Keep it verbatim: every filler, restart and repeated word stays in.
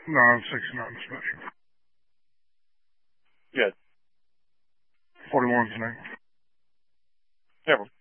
No, I'm sixty-nine special. Good. forty-one's name. Yeah,